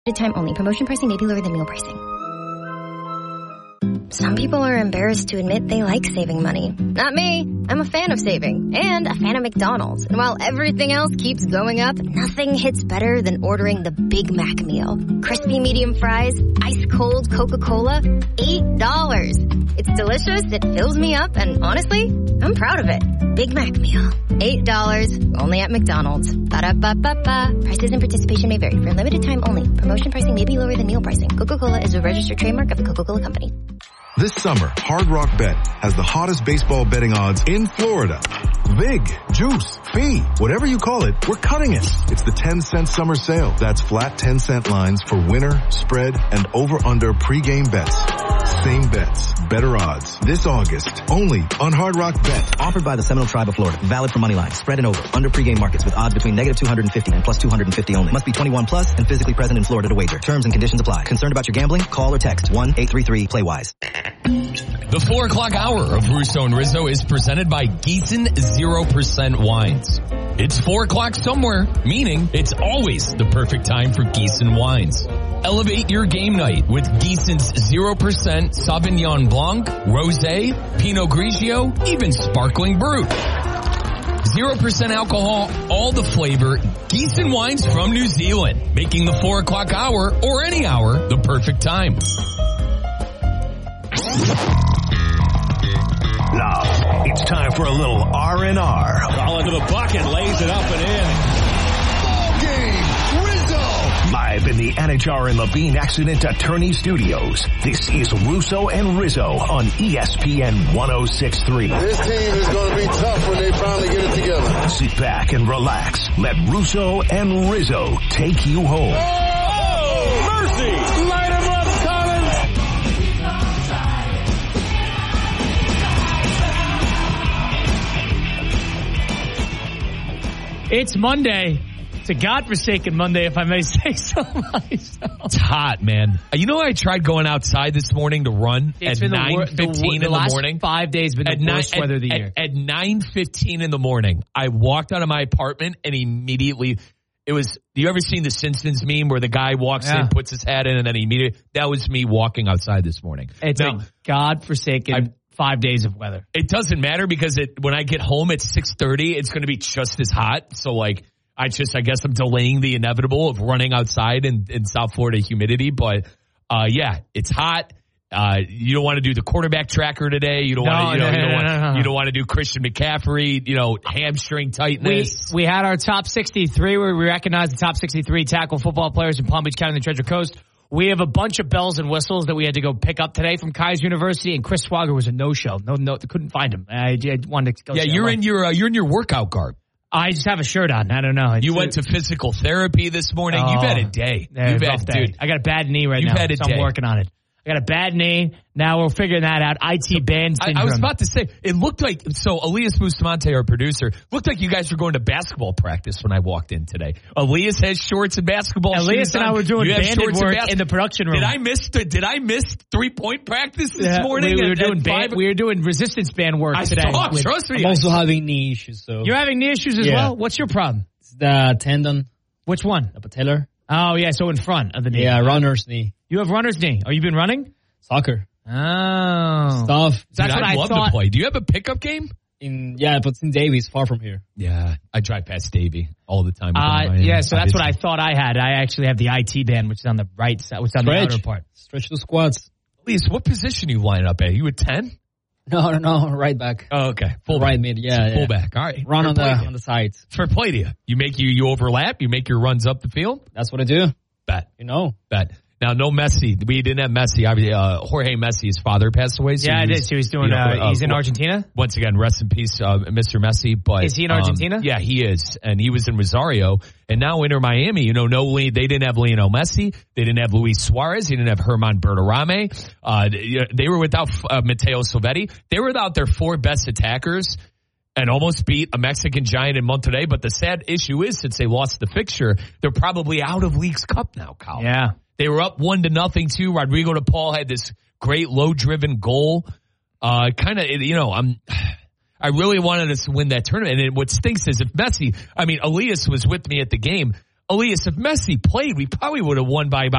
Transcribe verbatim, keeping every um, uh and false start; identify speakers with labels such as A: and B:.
A: Time only. Promotion pricing may be lower than meal pricing. Some people are embarrassed to admit they like saving money. Not me. I'm a fan of saving and a fan of McDonald's. And while everything else keeps going up, nothing hits better than ordering the Big Mac meal. Crispy medium fries, ice cold Coca-Cola, eight dollars. It's delicious, it fills me up, and honestly, I'm proud of it. Big Mac meal. eight dollars, only at McDonald's. Ba-da-ba-ba-ba. Prices and participation may vary. For a limited time only. Promotion pricing may be lower than meal pricing. Coca-Cola is a registered trademark of the Coca-Cola Company.
B: This summer, Hard Rock Bet has the hottest baseball betting odds in Florida. Vig, juice, fee, whatever you call it, we're cutting it. It's the ten cent summer sale. That's flat ten cent lines for winner, spread, and over-under pregame bets. Same bets, better odds. This August, only on Hard Rock Bet.
C: Offered by the Seminole Tribe of Florida. Valid for money line, spread and over. Under pregame markets with odds between negative two hundred fifty and plus two hundred fifty only. Must be twenty-one plus and physically present in Florida to wager. Terms and conditions apply. Concerned about your gambling? Call or text one eight three three play wise.
D: The four o'clock hour of Russo and Rizzo is presented by Gießen zero percent Wines. It's four o'clock somewhere, meaning it's always the perfect time for Gießen Wines. Elevate your game night with Gießen's zero percent Sauvignon Blanc, Rosé, Pinot Grigio, even Sparkling Brut. zero percent alcohol, all the flavor, Gießen Wines from New Zealand, making the four o'clock hour or any hour the perfect time.
E: Now, it's time for a little R and R.
F: Ball into the bucket, lays it up and in.
E: Ball game, Rizzo! Live in the Anajar and Levine Accident Attorney Studios, this is Russo and Rizzo on E S P N ten sixty-three.
G: This team is going to be tough when they finally get it together.
E: Sit back and relax. Let Russo and Rizzo take you home.
F: Oh, mercy! Light him up, Collins!
H: It's Monday. It's a godforsaken Monday, if I may say so myself.
D: It's hot, man. You know, I tried going outside this morning to run
H: it's
D: at
H: nine
D: fifteen in the morning.
H: Five days been the
D: at
H: worst
D: nine,
H: weather of the
D: at,
H: year.
D: At, at nine fifteen in the morning, I walked out of my apartment and immediately, it was, you ever seen the Simpsons meme where the guy walks
H: yeah.
D: in, puts his hat in, and then he immediately, that was me walking outside this morning.
H: It's now, a godforsaken I, five days of weather.
D: It doesn't matter because it when I get home at six thirty, it's going to be just as hot. So, like, I just, I guess I'm delaying the inevitable of running outside in, in South Florida humidity. But, uh, yeah, it's hot. Uh, you don't want to do the quarterback tracker today. You don't
H: no,
D: want to, you, know,
H: no,
D: you, don't
H: no,
D: want,
H: no, no.
D: you don't want to do Christian McCaffrey, you know, hamstring tightness.
H: We, we had our top sixty-three where we recognized the top sixty-three tackle football players in Palm Beach County and the Treasure Coast. We have a bunch of bells and whistles that we had to go pick up today from Kaiser University, and Chris Swagger was a no-show. No, no, couldn't find him. I, I wanted to go.
D: Yeah, you're in your, uh, you're in your workout garb.
H: I just have a shirt on. I don't know. It's,
D: you went to physical therapy this morning.
H: Oh,
D: You've had a day. You've had,
H: day.
D: dude.
H: I got a bad knee right
D: You've
H: now,
D: had a
H: so
D: day.
H: I'm working on it. I got a bad knee. Now we're figuring that out. I T band syndrome.
D: I, I was about to say, it looked like, so Elias Bustamante, our producer, looked like you guys were going to basketball practice when I walked in today. Elias has shorts and basketball
H: Elias
D: shoes
H: and
D: on.
H: I were doing
D: You
H: banded work bas- in the production room.
D: Did I miss, did I miss three-point practice this
H: yeah,
D: morning?
H: We, we, were
D: at,
H: doing
D: at
H: band, we were doing resistance band work
D: I
H: today.
D: Saw, trust me.
I: I'm also having knee issues. So
H: You're having knee issues as
I: yeah.
H: well? What's your problem?
I: It's the tendon.
H: Which one?
I: The patellar.
H: Oh, yeah, so in front of the knee.
I: Yeah, runner's knee.
H: You have runner's knee. Oh, you been running?
I: Soccer.
H: Oh.
I: Stuff.
H: That's
D: Dude,
H: what
D: I'd
H: I
D: love
H: thought.
D: to play. Do you have a pickup game?
I: In Yeah, but it's in Davies, far from here.
D: Yeah, I drive past Davie all the time.
H: Uh, yeah, so that's what I thought I had. I actually have the I T band, which is on the right side, which is on
I: Stretch.
H: the outer part.
I: Stretch the squats.
D: Elias, what position you line up at? You at ten?
I: No, no, no, right back.
D: Oh, okay. Full
I: right mid, yeah, yeah.
D: Full back. All right.
I: Run
D: Fair
I: on the
D: play
I: on the sides.
D: Fair play to you. You make you you overlap. You make your runs up the field.
I: That's what I do.
D: Bet.
I: You know.
D: Bet. Now, no Messi. We didn't have Messi. Obviously, uh, Jorge Messi, his father passed away. So
H: yeah, I
D: was,
H: did. So he's doing.
D: You know,
H: uh, he's
D: uh,
H: in Argentina.
D: Once again, rest in peace, uh, Mister Messi. But
H: is he in Argentina?
D: Um, yeah, he is, and he was in Rosario, and now Inter Miami. You know, no, they didn't have Lionel Messi. They didn't have Luis Suarez. They didn't have Herman Berterame. Uh, they were without uh, Matteo Silvetti. They were without their four best attackers. And almost beat a Mexican giant in Monterrey. But the sad issue is, since they lost the fixture, they're probably out of League's Cup now, Kyle.
H: Yeah.
D: They were up one to nothing, too. Rodrigo de Paul had this great low-driven goal. Uh, kind of, you know, I'm, I really wanted us to win that tournament. And what stinks is if Messi, I mean, Elias was with me at the game. Elias, if Messi played, we probably would have won by about